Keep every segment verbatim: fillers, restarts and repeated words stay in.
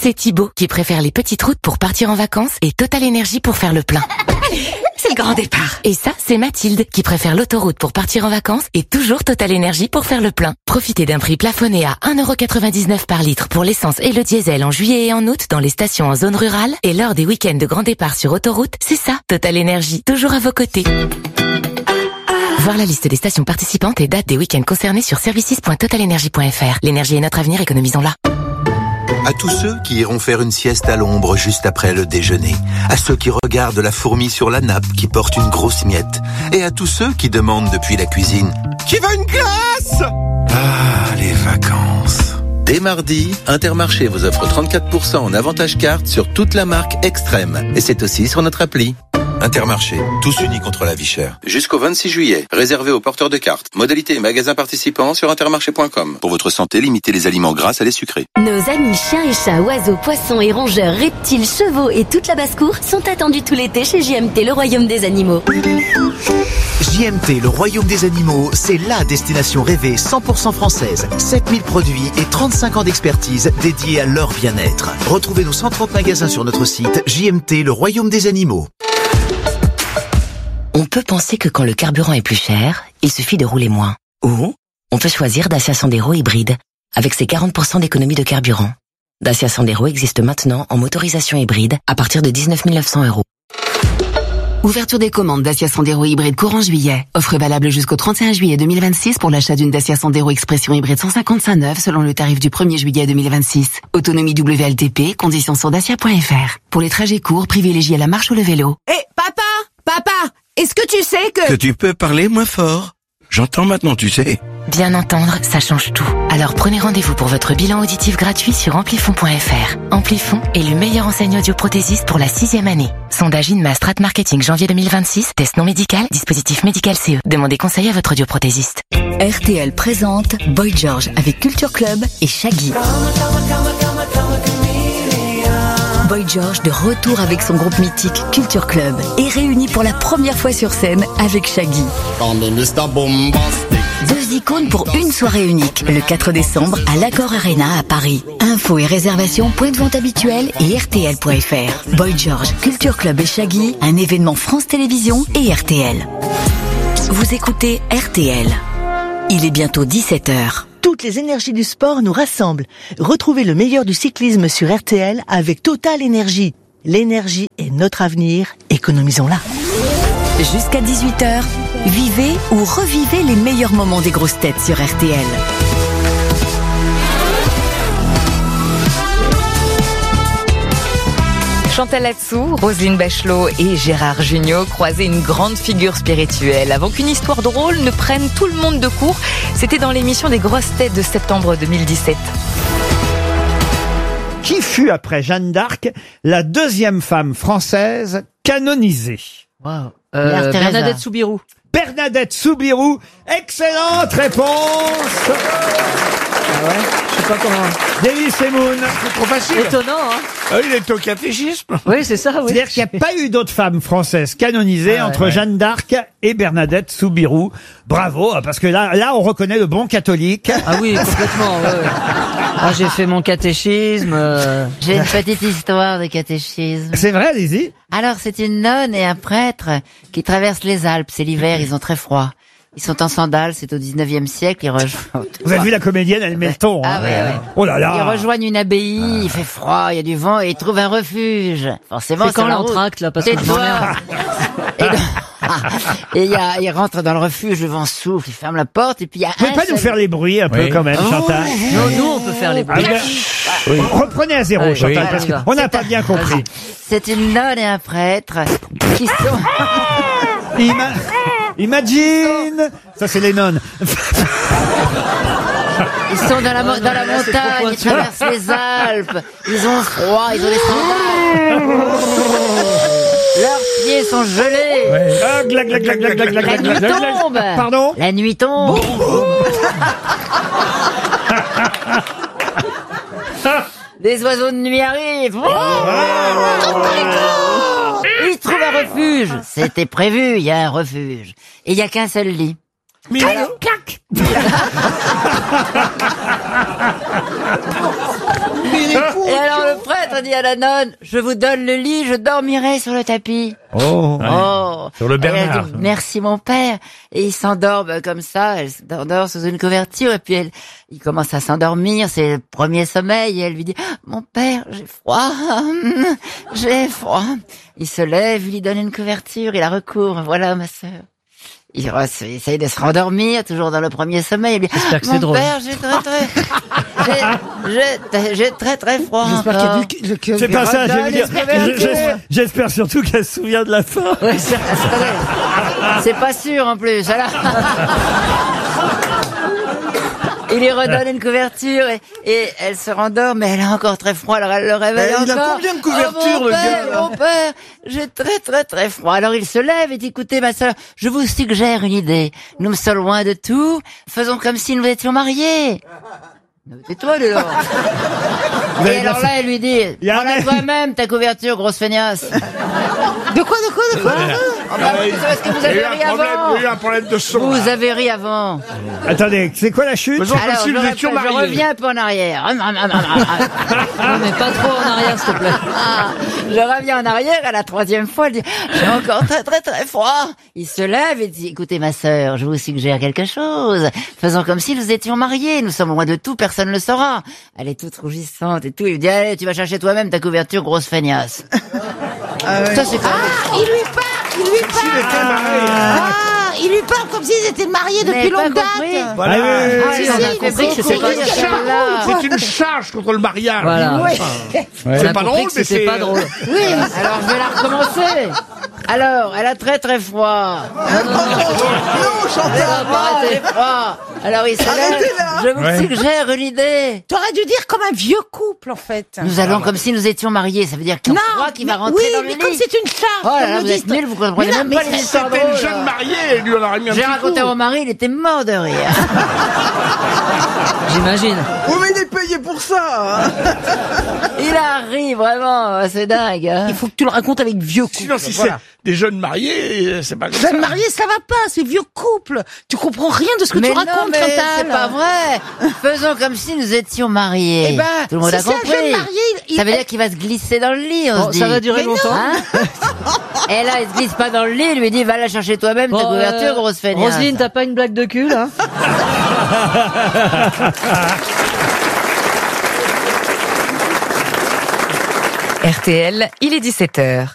c'est Thibaut qui préfère les petites routes pour partir en vacances et Total Énergie pour faire le plein. C'est le grand départ. Et ça, c'est Mathilde qui préfère l'autoroute pour partir en vacances et toujours Total Énergie pour faire le plein. Profitez d'un prix plafonné à un euro quatre-vingt-dix-neuf par litre pour l'essence et le diesel en juillet et en août dans les stations en zone rurale. Et lors des week-ends de grand départ sur autoroute, c'est ça, Total Énergie, toujours à vos côtés. Voir la liste des stations participantes et dates des week-ends concernés sur services point total énergie point f r. L'énergie est notre avenir, économisons-la. À tous ceux qui iront faire une sieste à l'ombre juste après le déjeuner. À ceux qui regardent la fourmi sur la nappe qui porte une grosse miette. Et à tous ceux qui demandent depuis la cuisine « Qui veut une glace ?» Ah, les vacances. Dès mardi, Intermarché vous offre trente-quatre pour cent en avantage carte sur toute la marque Extrême. Et c'est aussi sur notre appli. Intermarché, tous unis contre la vie chère. Jusqu'au vingt-six juillet, réservé aux porteurs de cartes. Modalité et magasins participants sur intermarché point com. Pour votre santé, limitez les aliments gras à les sucrés. Nos amis chiens et chats, oiseaux, poissons et rongeurs, reptiles, chevaux et toute la basse-cour sont attendus tout l'été chez J M T, le royaume des animaux. J M T, le royaume des animaux, c'est la destination rêvée cent pour cent française. sept mille produits et trente-cinq ans d'expertise dédiés à leur bien-être. Retrouvez nos cent trente magasins sur notre site J M T, le royaume des animaux. On peut penser que quand le carburant est plus cher, il suffit de rouler moins. Ou on peut choisir Dacia Sandero hybride, avec ses quarante pour cent d'économie de carburant. Dacia Sandero existe maintenant en motorisation hybride à partir de dix-neuf mille neuf cents euros. Ouverture des commandes Dacia Sandero hybride courant juillet. Offre valable jusqu'au trente et un juillet deux mille vingt-six pour l'achat d'une Dacia Sandero Expression hybride cent cinquante-cinq neuve selon le tarif du premier juillet deux mille vingt-six. Autonomie W L T P, conditions sur dacia point f r. Pour les trajets courts, privilégiez la marche ou le vélo. Hé, hey, papa, papa, est-ce que tu sais que... Que tu peux parler moins fort. J'entends maintenant, tu sais. Bien entendre, ça change tout. Alors prenez rendez-vous pour votre bilan auditif gratuit sur amplifon point f r. Amplifon est le meilleur enseigne audioprothésiste pour la sixième année. Sondage INMA Strat Marketing janvier deux mille vingt-six, test non médical, dispositif médical C E. Demandez conseil à votre audioprothésiste. R T L présente Boy George avec Culture Club et Shaggy. Boy George de retour avec son groupe mythique Culture Club et réuni pour la première fois sur scène avec Shaggy. Deux icônes pour une soirée unique, le quatre décembre à l'Accor Arena à Paris. Infos et réservations, point de vente habituel et R T L point f r. Boy George, Culture Club et Shaggy, un événement France Télévisions et R T L. Vous écoutez R T L. Il est bientôt dix-sept heures. Toutes les énergies du sport nous rassemblent. Retrouvez le meilleur du cyclisme sur R T L avec Total Énergie. L'énergie est notre avenir, économisons-la. Jusqu'à dix-huit heures, vivez ou revivez les meilleurs moments des grosses têtes sur R T L. Chantal Latsou, Roselyne Bachelot et Gérard Jugnot croisaient une grande figure spirituelle. Avant qu'une histoire drôle ne prenne tout le monde de court, c'était dans l'émission des grosses têtes de septembre deux mille dix-sept. Qui fut, après Jeanne d'Arc, la deuxième femme française canonisée? Wow. Euh, Bernadette Soubirous. Bernadette Soubirous, excellente réponse. Ah ouais, je sais pas comment. Délice Semoun. C'est trop facile. Étonnant, hein. Ah, il est au catéchisme. Oui, c'est ça, oui. C'est-à-dire qu'il n'y a pas eu d'autres femmes françaises canonisées ah ouais, entre ouais. Jeanne d'Arc et Bernadette Soubirous. Bravo, parce que là, là, on reconnaît le bon catholique. Ah oui, complètement, ouais, ouais. Ah, j'ai fait mon catéchisme. Euh... J'ai une petite histoire de catéchisme. C'est vrai, allez-y. Alors, c'est une nonne et un prêtre qui traversent les Alpes. C'est l'hiver, ils ont très froid. Ils sont en sandales, c'est au dix-neuvième siècle, ils rejoignent... Vous avez vu la comédienne, elle met le ton. Ah hein. ouais, ouais. Oh là là. Ils rejoignent une abbaye, il fait froid, il y a du vent, et ils trouvent un refuge. Forcément, c'est quand l'entracte, là, parce que je m'emmerde. Et et il y a, ils rentrent dans le refuge, le vent souffle, ils ferment la porte, et puis il y a Vous pouvez un pas seul... nous faire les bruits un peu Oui. quand même, Oh, Chantal? Non, nous, on peut faire les bruits. Ah, ben, oui. Reprenez à zéro, Allez, Chantal, oui. parce Allez, qu'on n'a pas bien compris. C'est une nonne et un prêtre qui sont... Ima... Imagine. Ça, c'est les nonnes. Ils sont dans la, mo- dans la là, c'est trop montagne, ils pointu. traversent les Alpes, ils ont froid, ils ont les sandales. Leurs pieds sont gelés. Ouais. Ah, glac, glac, glac, glac, glac, glac, La glac, nuit glac, glac. tombe. Pardon? La nuit tombe. Des oiseaux de nuit arrivent. Ils trouvent un refuge. C'était prévu, il y a un refuge. Et il n'y a qu'un seul lit. Alors... Et alors le prêtre dit à la nonne, je vous donne le lit, je dormirai sur le tapis. Oh, Oh. Sur le Et elle Bernard. dit, merci mon père. Et il s'endort bah, comme ça, elle s'endort sous une couverture et puis elle, il commence à s'endormir, c'est le premier sommeil et elle lui dit, mon père, j'ai froid, j'ai froid. Il se lève, il lui donne une couverture, il la recouvre, voilà ma sœur. Il, re- il essaye de se rendormir, toujours dans le premier sommeil. Il lui dit, J'espère que c'est mon drôle. père, j'ai très très, j'ai, j'ai, j'ai très très froid. J'espère qu'il y a encore. du... que- C'est pas ça, je Redonne veux dire. les couvertures. Je- j'espère- J'espère surtout qu'elle se souvient de la fin. Ouais, c'est, c'est pas sûr en plus. Voilà. Il lui redonne une couverture et, et elle se rendort, mais elle a encore très froid, alors elle le réveille Mais il a encore. combien de couvertures, Oh, mon le père, gars, là mon père, j'ai très très très froid. Alors il se lève et dit, écoutez ma sœur, je vous suggère une idée. Nous me sommes loin de tout, faisons comme si nous étions mariés. Tais-toi, dis donc. Vous Et avez alors bien là, elle lui dit, Il y a un prends-la mec- toi-même, ta couverture, grosse feignasse. De quoi, de quoi, de quoi Ah bah oui, c'est parce que vous Il y a avez eu un ri problème, avant. il y a eu un problème de son. Vous avez ri avant. Attendez, c'est quoi la chute? Faisons comme Alors, si je, nous répète, étions je mariés. reviens un peu en arrière. Hum, hum, hum, hum, hum. Non, mais pas trop en arrière, s'il te plaît. Ah, je reviens en arrière, à la troisième fois, elle dit, j'ai encore très très très froid. Il se lève et dit, écoutez ma sœur, je vous suggère quelque chose. Faisons comme si nous étions mariés, nous sommes loin de tout, personne ne le saura. Elle est toute rougissante et tout, il lui dit, allez, tu vas chercher toi-même ta couverture, grosse feignasse. Ça c'est quand même... Ah, il lui parle, il lui parle. Ah, il lui parle comme s'ils étaient mariés Vous depuis n'avez pas longue date. compris Voilà. Ah, Si, si, on a si, compris que c'est c'était pas une cette charge. là. C'est une charge contre le mariage. Voilà. Ouais. On a C'est pas compris drôle, que mais c'était c'est- pas drôle. Oui, alors je vais la recommencer. Alors, elle a très très froid. Non, non, non. Elle a très froid. Alors il se lève. Je vous Ouais. suggère une idée. T'aurais dû dire comme un vieux couple, en fait. Nous allons comme si nous étions mariés. Ça veut dire qu'il y a un froid qui va mais- rentrer oui, dans le mais lit. comme c'est une charge. Oh là comme là, vous vous êtes dites. nuls, vous comprenez Mais non, même mais pas les c'est- histoires C'était une drôles. jeune mariée et lui on aurait mis un J'ai petit raconté à coup. mon mari, il était mort de rire. J'imagine. Oui, mais il est payé pour ça. Il a ri, vraiment, c'est dingue. hein. Il faut que tu le racontes avec vieux couple. Sinon, si voilà. c'est des jeunes mariés, c'est pas comme ça. Jeune marié, ça va pas, c'est vieux couple. Tu comprends rien de ce que mais tu non, racontes, mais Chantal. c'est pas vrai. Faisons comme si nous étions mariés. Eh ben, Tout le monde si a c'est un compris. jeune marié, il- Ça veut dire qu'il va se glisser dans le lit, on Bon, se dit. ça va durer Mais non. longtemps. Hein Et là, il se glisse pas dans le lit, il lui dit, va la chercher toi-même, ta Bon, couverture, euh, grosse feignasse. Roselyne, t'as pas une blague de cul, là? R T L, il est dix-sept heures.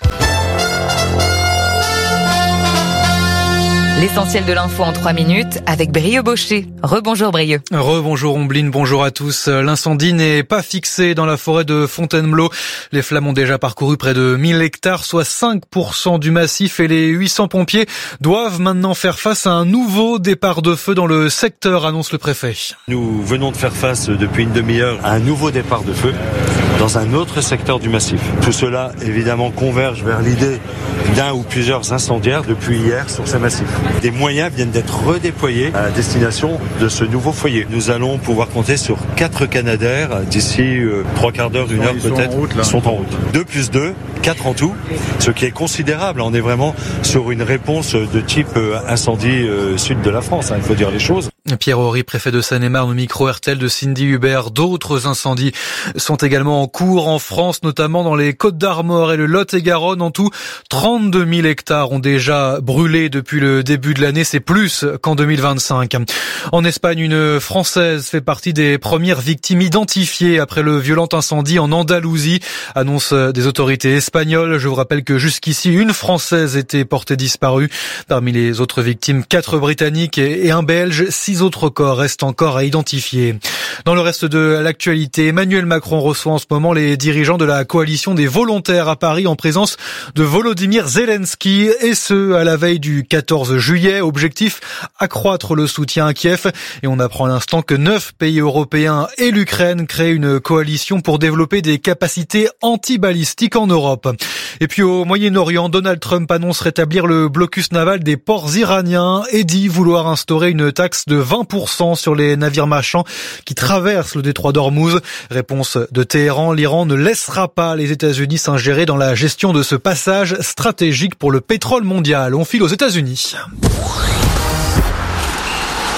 L'essentiel de l'info en trois minutes avec Brieux Baucher. Rebonjour Brieux. Rebonjour Ombline, bonjour à tous. L'incendie n'est pas fixé dans la forêt de Fontainebleau. Les flammes ont déjà parcouru près de mille hectares, soit cinq pour cent du massif, et les huit cents pompiers doivent maintenant faire face à un nouveau départ de feu dans le secteur, annonce le préfet. Nous venons de faire face depuis une demi-heure à un nouveau départ de feu dans un autre secteur du massif. Tout cela, évidemment, converge vers l'idée d'un ou plusieurs incendiaires depuis hier sur ce massif. Des moyens viennent d'être redéployés à destination de ce nouveau foyer. Nous allons pouvoir compter sur quatre Canadair d'ici euh, trois quarts d'heure, une heure peut-être. Ils sont en route. Deux plus deux, quatre en tout, ce qui est considérable. On est vraiment sur une réponse de type euh, incendie euh, sud de la France, hein, il faut dire les choses. Pierre Horry, préfet de Seine-et-Marne, au micro R T L de Cindy Hubert. D'autres incendies sont également en cours en France, notamment dans les Côtes-d'Armor et le Lot-et-Garonne. En tout, trente-deux mille hectares ont déjà brûlé depuis le début de l'année. C'est plus qu'en deux mille vingt-cinq. En Espagne, une Française fait partie des premières victimes identifiées après le violent incendie en Andalousie, annonce des autorités espagnoles. Je vous rappelle que jusqu'ici, une Française était portée disparue. Parmi les autres victimes, quatre Britanniques et un Belge. Six autres corps restent encore à identifier. Dans le reste de l'actualité, Emmanuel Macron reçoit en ce moment les dirigeants de la coalition des volontaires à Paris en présence de Volodymyr Zelensky, et ce, à la veille du quatorze juillet. Objectif, accroître le soutien à Kiev. Et on apprend à l'instant que neuf pays européens et l'Ukraine créent une coalition pour développer des capacités antibalistiques en Europe. Et puis au Moyen-Orient, Donald Trump annonce rétablir le blocus naval des ports iraniens et dit vouloir instaurer une taxe de vingt pour cent sur les navires marchands qui traversent le détroit d'Ormuz. Réponse de Téhéran, l'Iran ne laissera pas les États-Unis s'ingérer dans la gestion de ce passage stratégique pour le pétrole mondial. On file aux États-Unis.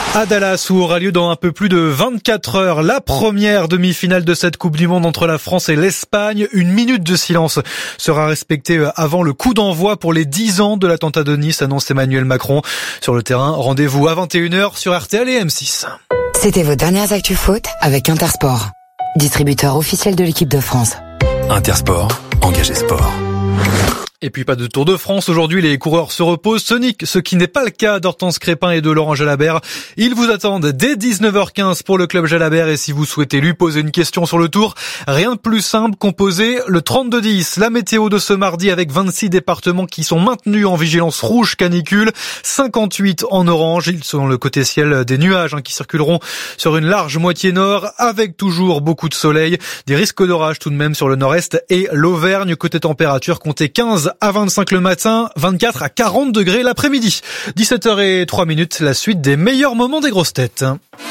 À Dallas, où aura lieu dans un peu plus de vingt-quatre heures la première demi-finale de cette Coupe du Monde entre la France et l'Espagne. Une minute de silence sera respectée avant le coup d'envoi pour les dix ans de l'attentat de Nice, annonce Emmanuel Macron. Sur le terrain, rendez-vous à vingt et une heures sur R T L et M six. C'était vos dernières actus foot avec Intersport, distributeur officiel de l'équipe de France. Intersport, engagé sport. Et puis pas de Tour de France. Aujourd'hui, les coureurs se reposent. Sonic, ce qui n'est pas le cas d'Hortense Crépin et de Laurent Jalabert. Ils vous attendent dès dix-neuf heures quinze pour le club Jalabert. Et si vous souhaitez lui poser une question sur le Tour, rien de plus simple, composez le trente-deux dix. La météo de ce mardi avec vingt-six départements qui sont maintenus en vigilance rouge canicule, cinquante-huit en orange. Ils sont dans le côté ciel des nuages hein, qui circuleront sur une large moitié nord avec toujours beaucoup de soleil. Des risques d'orage tout de même sur le nord-est et l'Auvergne. Côté température, comptez quinze à vingt-cinq le matin, vingt-quatre à quarante degrés l'après-midi. dix-sept heures zéro trois minutes, la suite des meilleurs moments des grosses têtes.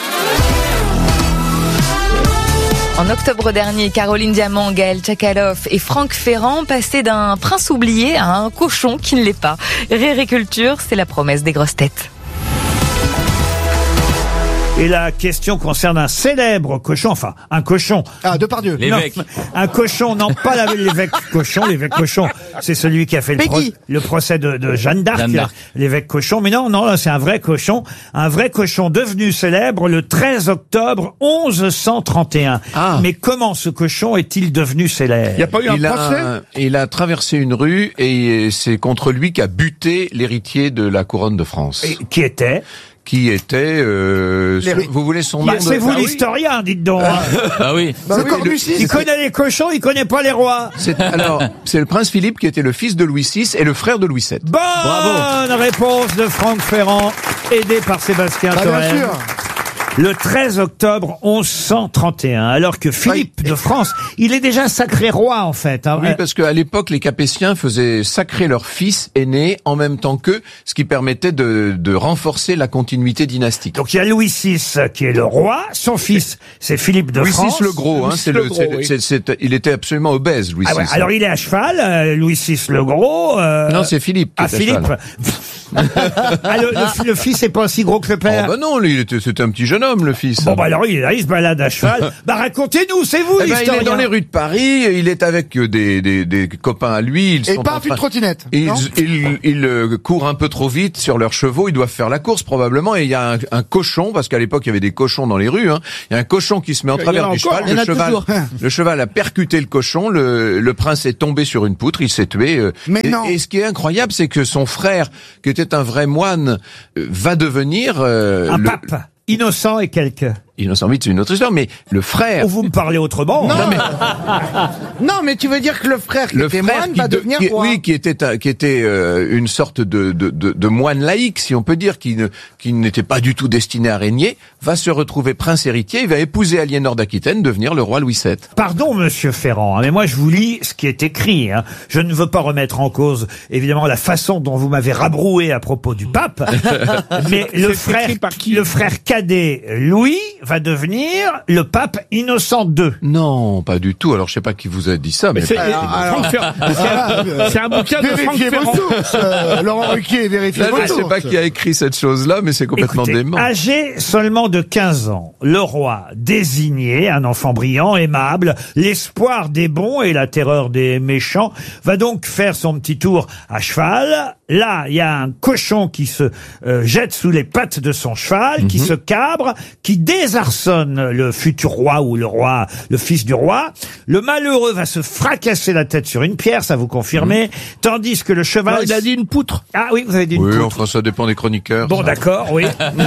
En octobre dernier, Caroline Diamant, Gaël Tchakaloff et Franck Ferrand passaient d'un prince oublié à un cochon qui ne l'est pas. Rire et culture, c'est la promesse des grosses têtes. Et la question concerne un célèbre cochon, enfin, un cochon. Ah, Depardieu. L'évêque. Non, un cochon, non, pas la- l'évêque cochon. L'évêque cochon, c'est celui qui a fait le, pro- le procès de, de Jeanne d'Arc, Jeanne d'Arc. l'évêque cochon. Mais non, non, là, c'est un vrai cochon. Un vrai cochon devenu célèbre le treize octobre mille cent trente et un. Ah. Mais comment ce cochon est-il devenu célèbre? Il n'y a pas eu un Il procès a, il a traversé une rue et c'est contre lui qu'a buté l'héritier de la couronne de France. Et qui était? Qui était, euh, L'héri- vous voulez son nom Bah, de- c'est vous Ah oui. l'historien, dites donc. hein. Ah oui. Bah oui, le- il connaît les cochons, il connaît pas les rois. C'est, alors, c'est le prince Philippe qui était le fils de Louis six et le frère de Louis sept. Bonne réponse de Franck Ferrand, aidé par Sébastien Bah, bien Toen. sûr. Le treize octobre mille cent trente et un, alors que Philippe de France, il est déjà sacré roi en fait. hein. Oui, parce qu'à l'époque, les Capétiens faisaient sacrer leur fils aîné en même temps qu'eux, ce qui permettait de, de renforcer la continuité dynastique. Donc il y a Louis six qui est le roi, son fils c'est Philippe de Louis France. six le gros, hein, c'est le, c'est- c'est- c'est- il était absolument obèse, Louis Ah ouais, six. alors il est à cheval, euh, Louis six le gros. euh, Non, c'est Philippe qui Ah est à Philippe. cheval. Ah, le, le- le fils est pas aussi gros que le père. Oh bah non, lui, il était, c'était un petit jeune homme, le fils. Bon bah alors il est là, il se balade à cheval. Bah racontez-nous, c'est vous Eh ben, il l'historien. est dans les rues de Paris, il est avec euh, des, des, des copains à lui. Ils Et sont pas en une train- trottinette, Ils, non ils, ils, euh, courent un peu trop vite sur leurs chevaux, ils doivent faire la course probablement, et il y a un, un cochon, parce qu'à l'époque il y avait des cochons dans les rues, hein. Il y a un cochon qui se met en Il y en travers a du encore, cheval, il y en le a cheval, toujours. le cheval a percuté le cochon, le, le prince est tombé sur une poutre, il s'est tué. euh, Mais et, non. et ce qui est incroyable, c'est que son frère, qui était un vrai moine, euh, va devenir... euh, Un le- pape, innocent et quelques. Innocent vite, c'est une autre histoire, mais le frère... Oh, vous me parlez autrement. Non, hein. mais... non, mais tu veux dire que le frère qui le était frère moine qui va de- devenir qui- roi. oui, qui était un- qui était euh, une sorte de, de, de, de moine laïque, si on peut dire, qui ne qui n'était pas du tout destiné à régner, va se retrouver prince héritier, il va épouser Aliénor d'Aquitaine, devenir le roi Louis sept. Pardon, monsieur Ferrand, hein, mais moi je vous lis ce qui est écrit. Hein. Je ne veux pas remettre en cause, évidemment, la façon dont vous m'avez rabroué à propos du pape, mais le C'est frère, écrit par qui le frère cadet Louis va devenir le pape Innocent deux. Non, pas du tout. Alors je sais pas qui vous a dit ça, mais, Mais c'est pas- Franck Ferrand. C'est- C'est un bouquin de Franck Vérifiez vos Ferrand. sources, euh, Laurent Ruquier, vérifiez Là, vos je sais sources. pas qui a écrit cette chose-là, mais c'est complètement Écoutez, dément. âgé seulement de quinze ans, le roi désigné, un enfant brillant, aimable, l'espoir des bons et la terreur des méchants, va donc faire son petit tour à cheval. Là, il y a un cochon qui se euh, jette sous les pattes de son cheval, qui se cabre, qui désarçonne le futur roi ou le roi, le fils du roi. Le malheureux va se fracasser la tête sur une pierre, ça vous confirmez, tandis que le cheval... Non, il a dit une poutre. Ah oui, vous avez dit une Oui, poutre. enfin ça dépend des chroniqueurs. Bon, ça. d'accord, oui.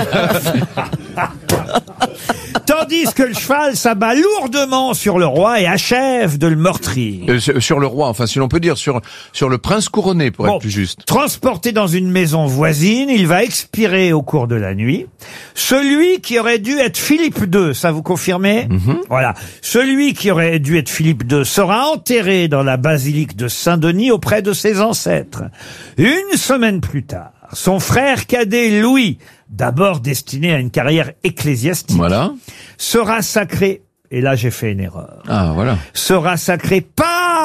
Tandis que le cheval s'abat lourdement sur le roi et achève de le meurtrir. Euh, sur sur le roi, enfin si l'on peut dire, sur sur le prince couronné, pour Bon, être plus juste. transporté dans une maison voisine, il va expirer au cours de la nuit. Celui qui aurait dû être Philippe deux, ça vous confirmez? Voilà. Celui qui aurait dû être Philippe deux sera enterré dans la basilique de Saint-Denis auprès de ses ancêtres. Une semaine plus tard, son frère cadet Louis, d'abord destiné à une carrière ecclésiastique, Voilà. sera sacré, et là j'ai fait une erreur, Ah, voilà. sera sacré par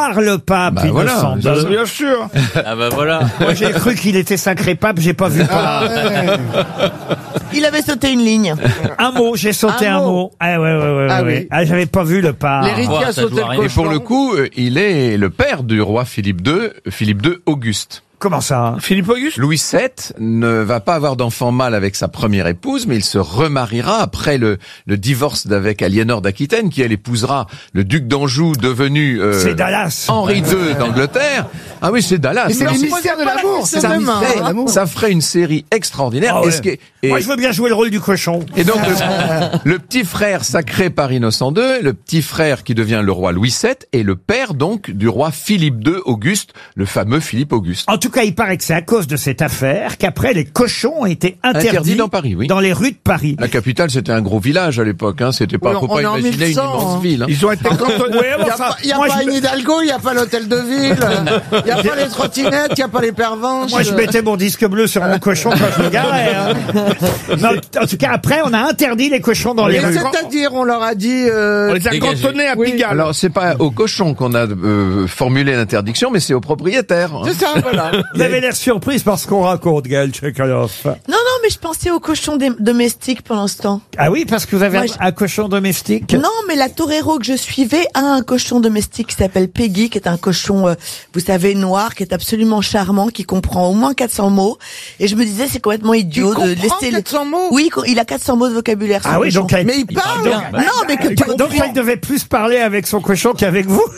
par le pape, Bah il voilà, me semble. ça, Bien sûr. Ah bah voilà. Moi, j'ai cru qu'il était sacré pape, j'ai pas vu Ah, pape. ouais. Il avait sauté une ligne. Un mot, j'ai sauté Un un mot. mot. Ah ouais, ouais, ouais, Ah ouais. oui. Ah, j'avais pas vu le pape. L'héritier Ah, a ça sauté doit le arriver. Et cochon. pour le coup, euh, il est le père du roi Philippe deux, Philippe deux Auguste. Comment ça? Philippe Auguste. Louis sept ne va pas avoir d'enfant mâle avec sa première épouse, mais il se remariera après le, le divorce d'avec Aliénor d'Aquitaine, qui elle épousera le duc d'Anjou devenu euh, C'est Dallas. Henri deux d'Angleterre. Ah oui, c'est Dallas. Mais c'est Non, les c'est- mystères de l'amour, c'est ça, même un- ferait, l'amour. ça ferait une série extraordinaire. Ah ouais. Et ce qui est- et- Moi, je veux bien jouer le rôle du cochon. et donc, le, le petit frère sacré par Innocent deux, le petit frère qui devient le roi Louis sept, et le père donc du roi Philippe deux Auguste, le fameux Philippe Auguste. En tout cas, il paraît que c'est à cause de cette affaire qu'après, les cochons ont été interdits, Interdit dans Paris, oui. dans les rues de Paris. La capitale, c'était un gros village à l'époque, hein. C'était pas, Oui, faut on pas est en imaginer mille cent, une immense hein. ville. hein. Ils ont été cantonnés. Ouais, Il n'y a enfin, pas, y a moi, pas je une me- Hidalgo, il n'y a pas l'hôtel de ville, il n'y a pas les trottinettes, il n'y a pas les pervenches. Moi, je mettais mon disque bleu sur mon cochon quand je me garais. Hein. Mais en tout cas, après, on a interdit les cochons dans les Et rues. c'est-à-dire, on leur a dit... euh, On les a Dégagé. cantonnés à Oui. Pigalle. Alors, c'est pas aux cochons qu'on a euh, formulé l'interdiction, mais c'est aux propriétaires. hein. C'est ça, voilà. Vous avez l'air surprise par ce qu'on raconte, Gaël Tchekaloff. Non, non, mais je pensais aux cochons dé- domestiques pendant ce temps. Ah oui, parce que vous avez Moi, un, un cochon domestique. Non, mais la torero que je suivais a un cochon domestique qui s'appelle Peggy, qui est un cochon, euh, vous savez, noir, qui est absolument charmant, qui comprend au moins quatre cents mots. Et je me disais, c'est complètement idiot Il de comprend laisser... quatre cents mots Oui, il a quatre cents mots de vocabulaire. ce Ah oui, cochon. donc elle- Mais il parle. donc- Non, mais que tu Donc elle devait plus parler avec son cochon qu'avec vous.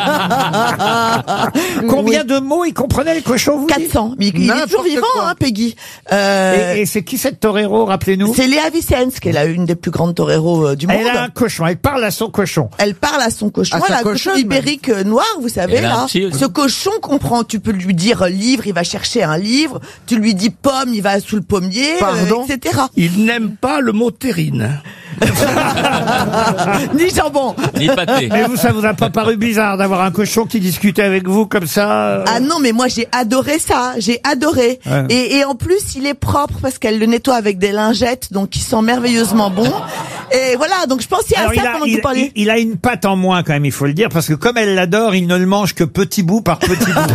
Combien de mots il comprenait le cochon, vous dites quatre cents. Mais il, il est N'importe toujours vivant, quoi. hein, Peggy. Euh, Et, et c'est qui cette torero, rappelez-nous? c'est Léa Vicens, qui est la une des plus grandes toreros euh, du monde. Elle a un cochon, elle parle à son cochon. Elle parle à son cochon. À sa Elle a un cochon cochonne. ibérique euh, noir, vous savez, Elle a un là. petit aussi. Ce cochon comprend, tu peux lui dire euh, livre, il va chercher un livre. Tu lui dis pomme, il va sous le pommier, euh, Pardon et cetera. Il n'aime pas le mot terrine. Ni jambon. Ni pâté. Mais vous, ça vous a pas paru bizarre d'avoir un cochon qui discutait avec vous comme ça euh Ah non, mais moi j'ai adoré ça, j'ai adoré. Ouais. Et, et en plus, il est propre parce qu'elle le nettoie avec des lingettes, donc il sent merveilleusement bon. Et voilà, donc je pensais Alors, à il ça a, pendant que il, vous parliez. il- il a une patte en moins quand même, il faut le dire, parce que comme elle l'adore, il ne le mange que petit bout par petit bout.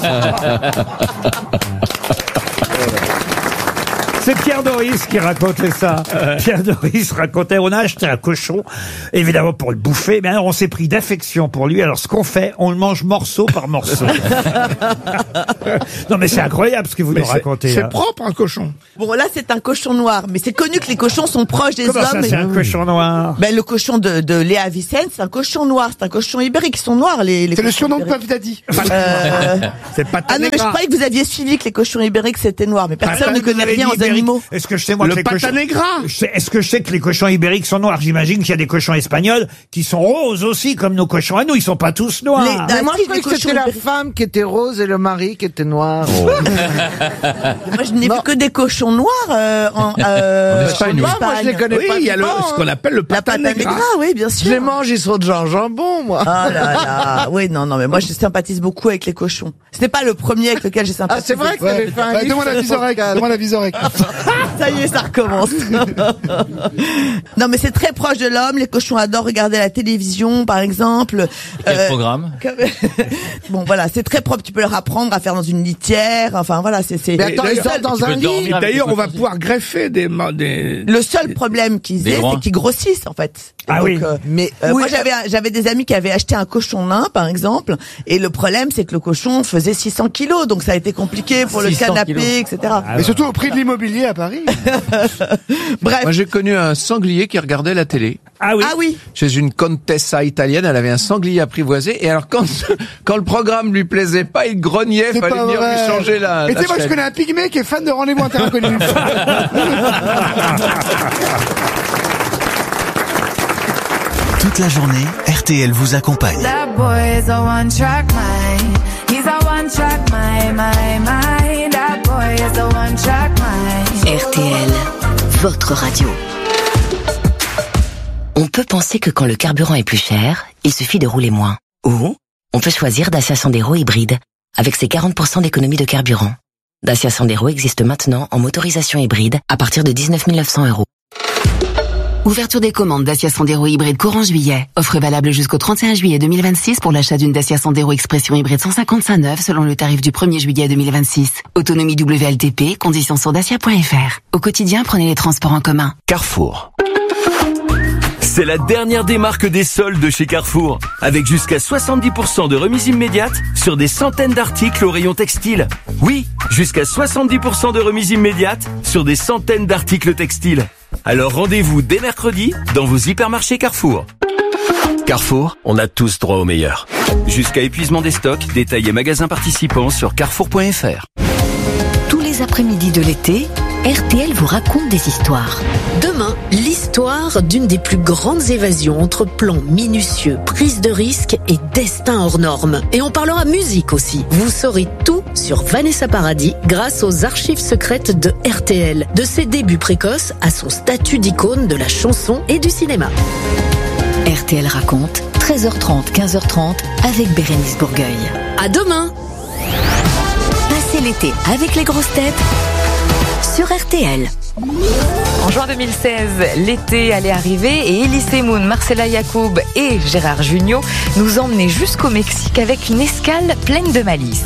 C'est Pierre Doris qui racontait ça. Pierre Doris racontait, on a acheté un cochon, évidemment pour le bouffer, mais alors on s'est pris d'affection pour lui. Alors ce qu'on fait, on le mange morceau par morceau. Non mais c'est incroyable ce que vous Mais nous c'est- racontez. C'est hein. propre un cochon. Bon, là c'est un cochon noir, mais c'est connu que les cochons sont proches des Comment hommes. ça, c'est un cochon noir? Ben, le cochon de, de Léa Vicens, c'est un cochon noir, c'est un cochon ibérique, ils sont noirs les, les C'est le cochons surnom de ibériques. Puff Daddy. Euh, C'est pas Ah non, mais je croyais que vous aviez suivi que les cochons ibériques c'était noir, mais personne ne Vous connaît avez rien dit aux ibérique. animaux. Est-ce que je sais moi Le que les cochons... patanegra. Je sais- Est-ce que je sais que les cochons ibériques sont noirs? J'imagine qu'il y a des cochons espagnols qui sont roses aussi, comme nos cochons à nous. Ils sont pas tous noirs. Les- Mais Ah, moi, si, je croyais les que c'était cochons la ibériques. femme qui était rose et le mari qui était noir. Moi, je n'ai vu que des cochons noirs euh, en, euh, En Espagne, en oui. Moi, moi, je les connais Oui, pas. il y a le, du tout, ce qu'on hein. appelle le la patanegra, patanegra. oui, bien sûr. Je les mange, ils sont de genre jambon, moi. Ah là là, oui, non, non, mais moi je sympathise beaucoup avec les cochons. Ce n'est pas le premier avec lequel j'ai Ah, sympathisé. c'est vrai que t'avais fait un Bah, livre Donne-moi la sur Vizorek, Pascal. donne-moi la Vizorek. Ça y est, ça recommence. Non, mais c'est très proche de l'homme. Les cochons adorent regarder la télévision, par exemple. Quel Euh, programme comme- Bon, voilà, c'est très propre. Tu peux leur apprendre à faire dans une litière. Enfin, voilà, c'est c'est. Mais attends, Et ils d'ailleurs, sont dans tu peux un lit. dormir Et avec d'ailleurs, le on va cochon. pouvoir greffer des, ma- des... Le seul problème qu'ils Des aient, groins. c'est qu'ils grossissent, en fait. Et Ah donc, oui. euh, Mais euh, oui, moi, j'avais j'avais des amis qui avaient acheté un cochon nain, par exemple, et le problème, c'est que le cochon faisait six cents kilos, donc ça a été compliqué pour le six cents canapé, kilos. et cetera. Mais surtout au prix de l'immobilier à Paris. Bref. Moi, j'ai connu un sanglier qui regardait la télé. Ah oui. Ah oui. Chez une contessa italienne, elle avait un sanglier apprivoisé. Et alors, quand, quand le programme lui plaisait pas, il grognait, C'est fallait pas venir vrai. lui changer la, Et la tu sais, moi, je chaîne. connais un pygmée qui est fan de Rendez-vous en terre inconnue. Toute la journée, R T L vous accompagne. That boy is a one track mind. He's a one track mind, my mind. That boy is a one track mind. R T L, votre radio. On peut penser que quand le carburant est plus cher, il suffit de rouler moins. Ou on peut choisir Dacia Sandero hybride, avec ses quarante pour cent d'économie de carburant. Dacia Sandero existe maintenant en motorisation hybride à partir de dix-neuf mille neuf cents euros. Ouverture des commandes Dacia Sandero hybride courant juillet. Offre valable jusqu'au trente et un juillet deux mille vingt-six pour l'achat d'une Dacia Sandero Expression hybride cent cinquante-cinq neuf selon le tarif du premier juillet deux mille vingt-six. Autonomie W L T P, conditions sur dacia point f r. Au quotidien, prenez les transports en commun. Carrefour. C'est la dernière des marques des soldes de chez Carrefour, avec jusqu'à soixante-dix pour cent de remise immédiate sur des centaines d'articles au rayon textile. Oui, jusqu'à soixante-dix pour cent de remise immédiate sur des centaines d'articles textiles. Alors rendez-vous dès mercredi dans vos hypermarchés Carrefour. Carrefour, on a tous droit au meilleur. Jusqu'à épuisement des stocks, détails et magasins participants sur carrefour point f r. Tous les après-midi de l'été, R T L vous raconte des histoires. Demain, l'histoire d'une des plus grandes évasions entre plans minutieux, prise de risque et destin hors normes. Et on parlera musique aussi. Vous saurez tout sur Vanessa Paradis grâce aux archives secrètes de R T L. De ses débuts précoces à son statut d'icône de la chanson et du cinéma. R T L raconte, treize heures trente, quinze heures trente avec Bérénice Bourgueil. À demain! Passez l'été avec les grosses têtes sur R T L. En juin deux mille seize, l'été allait arriver et Elie Semoun, Marcella Yacoub et Gérard Jugnot nous emmenaient jusqu'au Mexique avec une escale pleine de malice.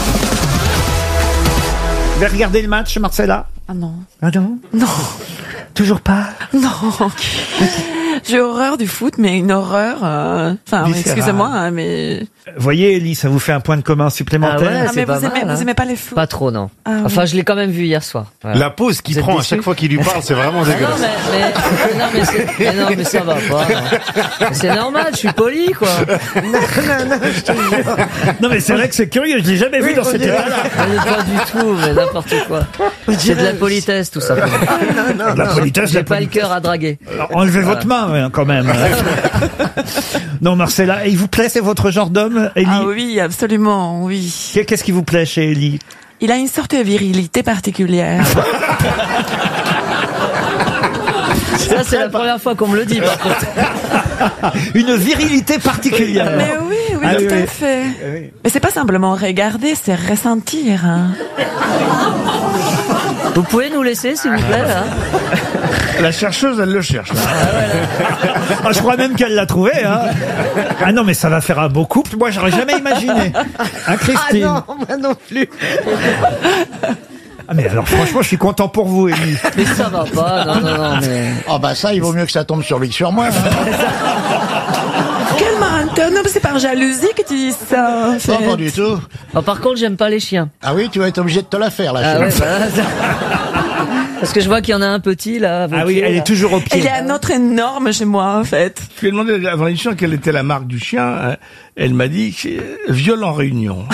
Vous avez regardé le match, Marcella? Ah non. Ah non? Non. Toujours pas? Non. J'ai horreur du foot, mais une horreur... euh, Enfin, Viscérale. excusez-moi, hein, mais... Vous voyez, Elie, ça vous fait un point de commun supplémentaire. Ah ouais, Ah, c'est mais pas vous, aimez, mal, hein. vous aimez pas les foot? Pas trop, non. Ah, oui. Enfin, je l'ai quand même vu hier soir. Voilà. La pause qu'il Vous êtes prend à déçus chaque fois qu'il lui parle, c'est vraiment Ah non, dégueulasse. mais, mais, non, mais, c'est- mais non, mais ça va pas. non. C'est normal, je suis poli, quoi. non, non, non, je te jure. Non, mais c'est vrai que c'est curieux, je l'ai jamais vu Oui, dans on cet dirait- état-là. Mais pas du tout, mais n'importe quoi. C'est de la politesse, tout ça. De la politesse, J'ai la pas le politesse. cœur à draguer. Alors, enlevez Voilà. votre main, hein, quand même. Non, Marcella, et il vous plaît, c'est votre genre d'homme, Elie? Ah oui, absolument, oui. Qu'est-ce qui vous plaît chez Elie? Il a une sorte de virilité particulière. Ça, c'est la première fois qu'on me le dit, par contre. Une virilité particulière. Mais oui, oui, Ah tout oui, à oui. fait. Mais c'est pas simplement regarder, c'est ressentir. Hein. Vous pouvez nous laisser, s'il vous plaît, là? La chercheuse, elle le cherche. Là. Ah, je crois même qu'elle l'a trouvé. Hein. Ah non, mais ça va faire un beau couple. Moi, j'aurais jamais imaginé. Hein, Christine? Ah non, moi non plus. Ah, mais alors, franchement, je suis content pour vous, Élie. Mais ça va pas, non, non, non, mais... Oh bah ça, il vaut mieux que ça tombe sur lui que sur moi. Quel menteur! Non, mais c'est par jalousie que tu dis ça. en fait. Non, pas du tout. Oh, par contre, j'aime pas les chiens. Ah oui, tu vas être obligé de te la faire, là. Ah chérie. ouais, voilà. Parce que je vois qu'il y en a un petit, là. Ah oui, elle est toujours au Il y pied. a un autre énorme chez moi, en fait. Je lui ai demandé avant l'émission quelle était la marque du chien. hein. Elle m'a dit que c'est Viol en Réunion.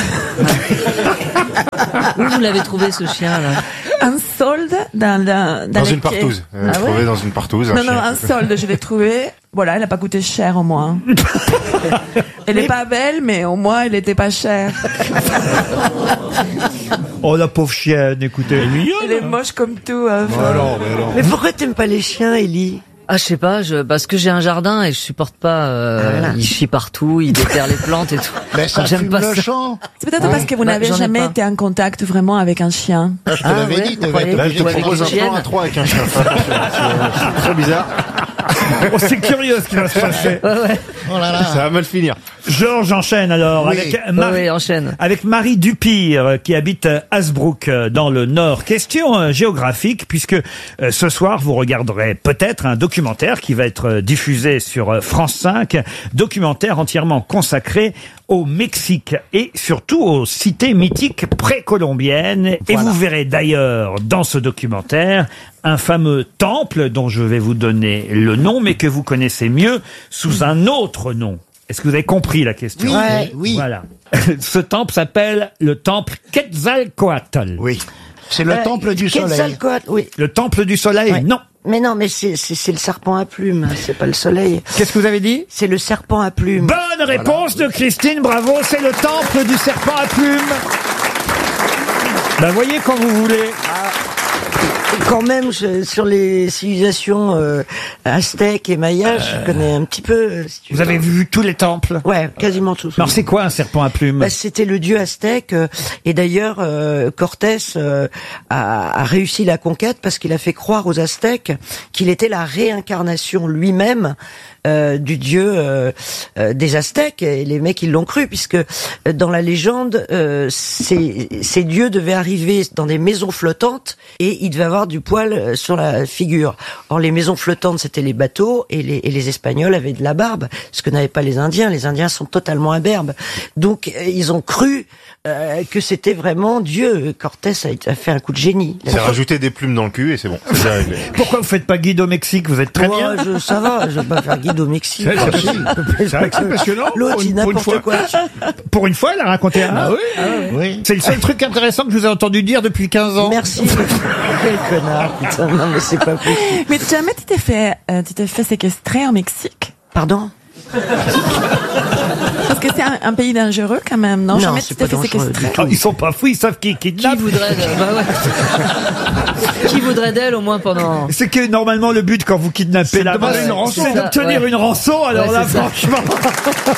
Où vous l'avez trouvé, ce chien, là? Un solde dans, la, dans, Dans les une quais. partouze. Elle l'a Ah trouvé ouais dans une partouze. Non, non, chien. un solde, je l'ai trouvé. Voilà, elle n'a pas coûté cher au moins. Elle est pas belle, mais au moins elle était pas chère. Oh, la pauvre chienne, écoutez. Elle est mignonne. Elle est moche comme tout. hein, enfin. Alors, mais alors. Mais pourquoi t'aimes pas les chiens, Élie? Ah, je sais pas, je, parce que j'ai un jardin et je supporte pas, euh, il chie partout, il déterre les plantes et tout. Mais ça J'aime fume pas le ça. champ. C'est peut-être parce que vous Bah, n'avez j'en ai jamais pas. été en contact vraiment avec un chien. Ah, je te Ah, l'avais ouais, dit, tu vous devais être croyez Là, je obligé te de avec propose une un plan chienne. à trois avec un chien. Fais attention, c'est- C'est très bizarre. Oh, c'est curieux ce qui va se passer. Ouais, ouais. Oh là là. Ça va mal finir. Georges enchaîne alors Oui. avec Ouais, Marie, ouais, enchaîne. avec Marie Dupire euh, qui habite euh, Hasbrook euh, dans le Nord. Question euh, géographique puisque euh, ce soir vous regarderez peut-être un documentaire qui va être euh, diffusé sur euh, France cinq, documentaire entièrement consacré au Mexique et surtout aux cités mythiques précolombiennes. Et vous verrez d'ailleurs dans ce documentaire un fameux temple dont je vais vous donner le nom mais que vous connaissez mieux sous un autre nom. Est-ce que vous avez compris la question? Oui, Ouais. oui. Voilà. Ce temple s'appelle le temple Quetzalcoatl. Oui. C'est le Euh, temple du soleil. Quetzalcoatl, oui. Le temple du soleil? Ouais. Non. Mais non, mais c'est c'est c'est le serpent à plumes, c'est pas le soleil. Qu'est-ce que vous avez dit? C'est le serpent à plumes. Bonne réponse de Christine, bravo, c'est le temple du serpent à plumes. Ben voyez quand vous voulez. Quand même, je- sur les civilisations euh, aztèques et mayas, je connais un petit peu. euh, si tu Vous veux. avez vu tous les temples? Ouais, quasiment tous. Alors c'est quoi un serpent à plumes? Bah, c'était le dieu aztèque euh, et d'ailleurs euh, Cortés euh, a, a réussi la conquête parce qu'il a fait croire aux Aztèques qu'il était la réincarnation lui-même euh, du dieu euh, euh, des Aztèques, et les mecs ils l'ont cru puisque euh, dans la légende euh, ces, ces dieux devaient arriver dans des maisons flottantes et ils devaient avoir du poil euh, sur la figure. Or les maisons flottantes c'était les bateaux et les, et les Espagnols avaient de la barbe, ce que n'avaient pas les Indiens. Les Indiens sont totalement imberbes. Donc euh, ils ont cru euh, que c'était vraiment Dieu. Cortés a, a fait un coup de génie. C'est rajouter des plumes dans le cul et c'est bon. C'est bien réglé. Pourquoi vous faites pas guide au Mexique? Vous êtes très Moi, bien. je, ça va, je vais pas faire guide au Mexique. C'est vrai, c'est- c'est vrai que c'est passionnant. L'autre, Pour il une- pour une n'importe fois. quoi. Pour une fois, elle a raconté un. Ah oui, oui. C'est le seul truc intéressant que je vous ai entendu dire depuis quinze ans. Merci. Quel connard, putain. Non, mais c'est pas possible. Mais jamais tu t'es fait, euh, tu t'es fait séquestrer au Mexique? Pardon? Parce que c'est un, un pays dangereux quand même, non? Non, Jamais c'est tu t'es pas fait dangereux séquestrer. Oh, ils sont pas fous, ils savent qui kidnappe. Qui voudrait de- bah ouais. Qui voudrait d'elle au moins pendant... C'est que normalement le but quand vous kidnappez la demander main, une rançon. c'est d'obtenir Ouais. une rançon. Alors Ouais, là, c'est ça. franchement.